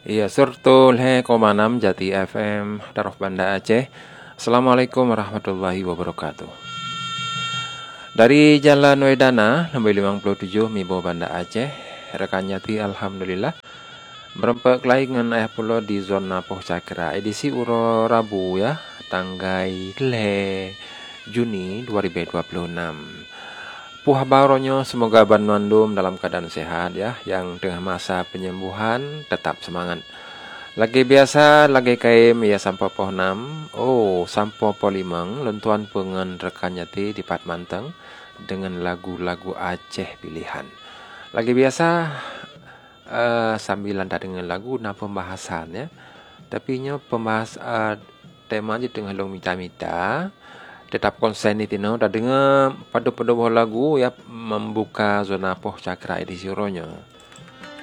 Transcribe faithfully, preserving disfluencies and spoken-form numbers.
Iya, Surtul He koma enam Jati F M Darof Banda Aceh. Assalamualaikum warahmatullahi wabarakatuh. Dari Jalan Wedana nomor lima puluh tujuh Mibo Banda Aceh, rekan Jati alhamdulillah berempat kelai dengan ayah pulau di zona Poh Cakra edisi Uro Rabu ya, tanggai le Juni dua ribu dua puluh enam. Puh baronyo semoga banwandum dalam keadaan sehat ya, yang tengah masa penyembuhan tetap semangat. Lagi biasa lagi kaim ya sampo poh enam. Oh, sampo poh limang lentuan pengen rekan Jati di Pat Manteng dengan lagu-lagu Aceh pilihan. Lagi biasa uh, sambil anda dengan lagu na pembahasan ya. Tapi nyo pembahas uh, tema je tengah long mita-mita. Tetap konsen itu no dah dengar pada pada lagu ya membuka zona Poh Cakra edisi ronyo.